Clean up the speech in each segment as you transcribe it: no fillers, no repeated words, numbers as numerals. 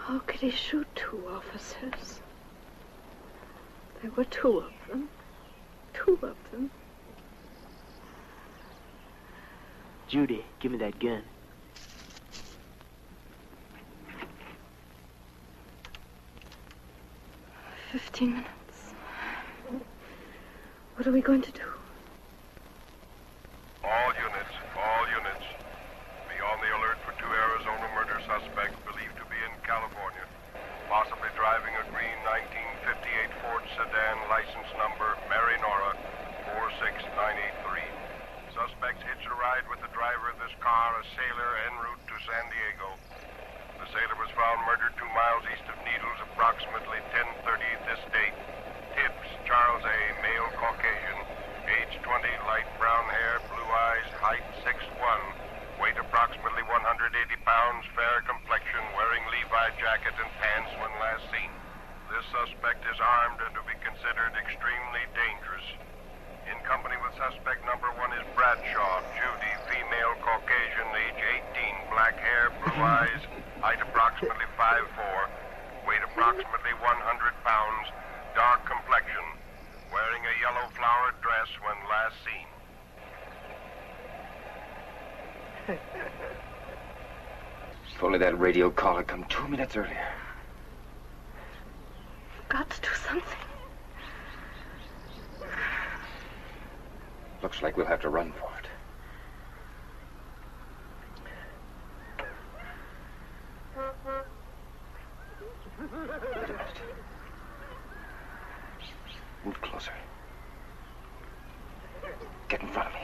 How could he shoot 2 officers? There were 2 of them. 2 of them. Judy, give me that gun. "15 minutes. What are we going to do?" All units. Be on the alert for 2 Arizona murder suspects believed to be in California. Possibly driving a green 1958 Ford sedan, license number Mary Nora 46983. Suspects hitched a ride with the driver of this car, a sailor en route to San Diego. The sailor was found murdered 2 miles east of Needles, approximately 10:30 this date. Tips, Charles A., male Caucasian, age 20, light brown hair, blue eyes, height 6'1", weight approximately 180 pounds, fair complexion, wearing Levi jacket and pants when last seen. This suspect is armed and to be considered extremely dangerous. In company with suspect number 1 is Bradshaw, Judy, female Caucasian, age 18, black hair, blue eyes, height approximately 5'4", weight approximately 100 pounds, dark complexion, wearing a yellow flowered dress when last seen. If only that radio call had come 2 minutes earlier. We've got to do something. Looks like we'll have to run for it. Wait a minute. Move closer. Get in front of me.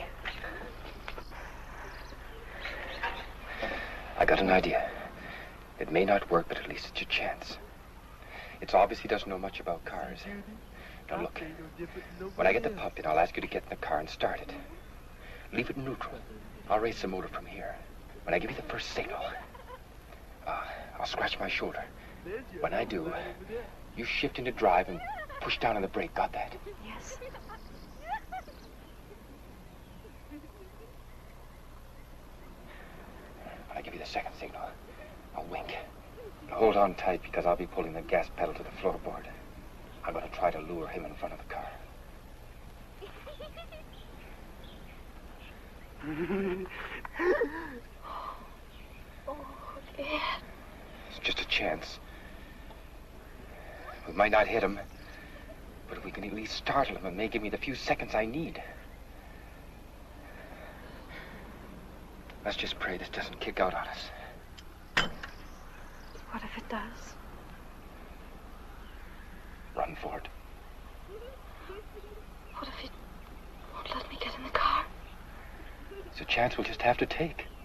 I got an idea. It may not work, but at least it's your chance. It's obvious he doesn't know much about cars. Now look, when I get the pump in, I'll ask you to get in the car and start it. Leave it neutral. I'll raise the motor from here. When I give you the first signal, I'll scratch my shoulder. When I do, you shift into drive and push down on the brake. Got that? Yes. When I give you the second signal, I'll wink. Now hold on tight because I'll be pulling the gas pedal to the floorboard. I'm going to try to lure him in front of the car. Oh, Ed. It's just a chance. We might not hit him, but if we can at least startle him, it may give me the few seconds I need. Let's just pray this doesn't kick out on us. What if it does? Run for it. What if he won't let me get in the car? It's a chance we'll just have to take.